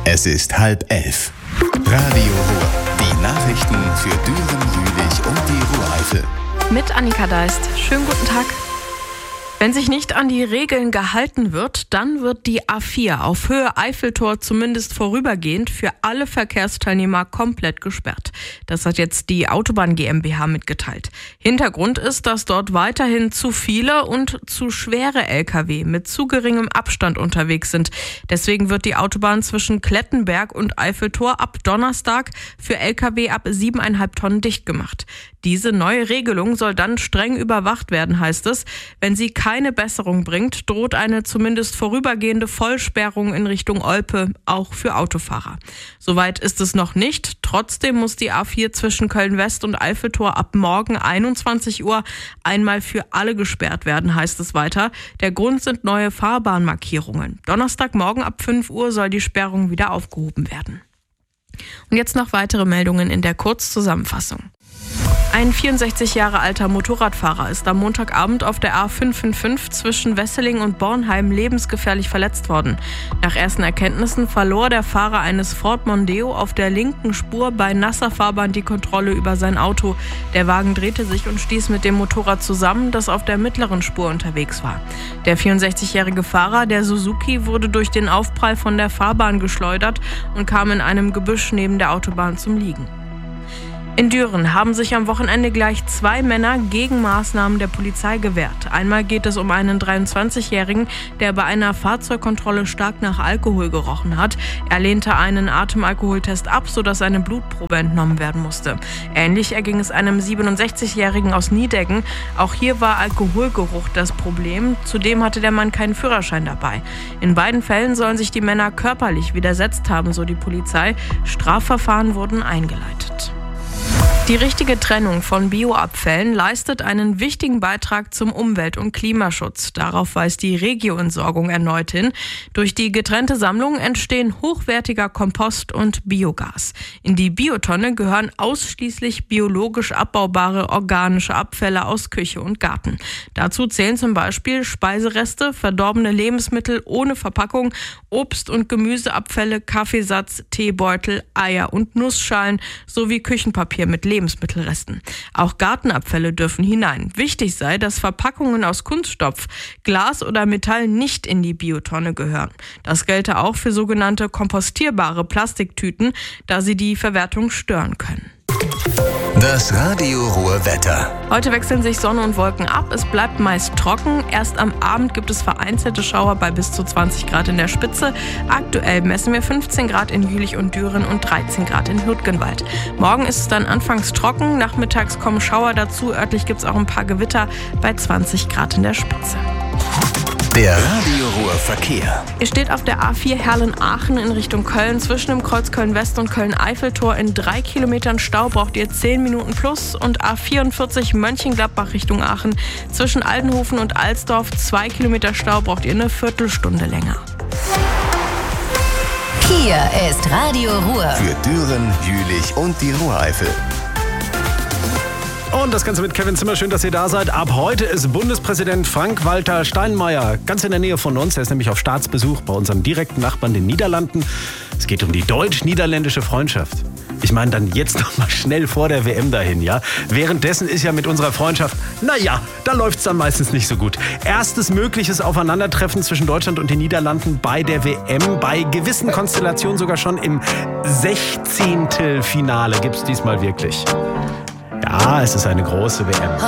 Es ist 10:30. Radio Ruhr. Die Nachrichten für Düren, Jülich und die Ruhr-Eifel. Mit Annika Deist. Schönen guten Tag. Wenn sich nicht an die Regeln gehalten wird, dann wird die A4 auf Höhe Eiffeltor zumindest vorübergehend für alle Verkehrsteilnehmer komplett gesperrt. Das hat jetzt die Autobahn GmbH mitgeteilt. Hintergrund ist, dass dort weiterhin zu viele und zu schwere Lkw mit zu geringem Abstand unterwegs sind. Deswegen wird die Autobahn zwischen Klettenberg und Eiffeltor ab Donnerstag für Lkw ab 7,5 Tonnen dicht gemacht. Diese neue Regelung soll dann streng überwacht werden, heißt es. Wenn sie keine Besserung bringt, droht eine zumindest vorübergehende Vollsperrung in Richtung Olpe, auch für Autofahrer. Soweit ist es noch nicht. Trotzdem muss die A4 zwischen Köln-West und Eiffeltor ab morgen 21 Uhr einmal für alle gesperrt werden, heißt es weiter. Der Grund sind neue Fahrbahnmarkierungen. Donnerstagmorgen ab 5 Uhr soll die Sperrung wieder aufgehoben werden. Und jetzt noch weitere Meldungen in der Kurzzusammenfassung. Ein 64 Jahre alter Motorradfahrer ist am Montagabend auf der A555 zwischen Wesseling und Bornheim lebensgefährlich verletzt worden. Nach ersten Erkenntnissen verlor der Fahrer eines Ford Mondeo auf der linken Spur bei nasser Fahrbahn die Kontrolle über sein Auto. Der Wagen drehte sich und stieß mit dem Motorrad zusammen, das auf der mittleren Spur unterwegs war. Der 64-jährige Fahrer, der Suzuki, wurde durch den Aufprall von der Fahrbahn geschleudert und kam in einem Gebüsch neben der Autobahn zum Liegen. In Düren haben sich am Wochenende gleich 2 Männer gegen Maßnahmen der Polizei gewehrt. Einmal geht es um einen 23-Jährigen, der bei einer Fahrzeugkontrolle stark nach Alkohol gerochen hat. Er lehnte einen Atemalkoholtest ab, sodass eine Blutprobe entnommen werden musste. Ähnlich erging es einem 67-Jährigen aus Niedecken. Auch hier war Alkoholgeruch das Problem. Zudem hatte der Mann keinen Führerschein dabei. In beiden Fällen sollen sich die Männer körperlich widersetzt haben, so die Polizei. Strafverfahren wurden eingeleitet. Die richtige Trennung von Bioabfällen leistet einen wichtigen Beitrag zum Umwelt- und Klimaschutz. Darauf weist die Regio-Entsorgung erneut hin. Durch die getrennte Sammlung entstehen hochwertiger Kompost und Biogas. In die Biotonne gehören ausschließlich biologisch abbaubare organische Abfälle aus Küche und Garten. Dazu zählen zum Beispiel Speisereste, verdorbene Lebensmittel ohne Verpackung, Obst- und Gemüseabfälle, Kaffeesatz, Teebeutel, Eier und Nussschalen sowie Küchenpapier mit Lebensmittelresten. Auch Gartenabfälle dürfen hinein. Wichtig sei, dass Verpackungen aus Kunststoff, Glas oder Metall nicht in die Biotonne gehören. Das gelte auch für sogenannte kompostierbare Plastiktüten, da sie die Verwertung stören können. Das Radio Ruhr Wetter. Heute wechseln sich Sonne und Wolken ab. Es bleibt meist trocken. Erst am Abend gibt es vereinzelte Schauer bei bis zu 20 Grad in der Spitze. Aktuell messen wir 15 Grad in Jülich und Düren und 13 Grad in Hürtgenwald. Morgen ist es dann anfangs trocken. Nachmittags kommen Schauer dazu. Örtlich gibt es auch ein paar Gewitter bei 20 Grad in der Spitze. Der Radio Ruhr Verkehr. Ihr steht auf der A4 Herlen-Aachen in Richtung Köln. Zwischen dem Kreuz Köln-West und Köln-Eiffeltor in 3 Kilometern Stau braucht ihr 10 Minuten plus. Und A44 Mönchengladbach Richtung Aachen. Zwischen Aldenhofen und Alsdorf 2 Kilometer Stau braucht ihr eine Viertelstunde länger. Hier ist Radio Ruhr. Für Düren, Jülich und die Ruhr-Eifel. Und das Ganze mit Kevin Zimmer. Schön, dass ihr da seid. Ab heute ist Bundespräsident Frank-Walter Steinmeier ganz in der Nähe von uns. Er ist nämlich auf Staatsbesuch bei unserem direkten Nachbarn, den Niederlanden. Es geht um die deutsch-niederländische Freundschaft. Ich meine, dann jetzt noch mal schnell vor der WM dahin, ja? Währenddessen ist ja mit unserer Freundschaft, da läuft's dann meistens nicht so gut. Erstes mögliches Aufeinandertreffen zwischen Deutschland und den Niederlanden bei der WM. Bei gewissen Konstellationen sogar schon im 16. Finale gibt's diesmal wirklich. Ja, es ist eine große WM.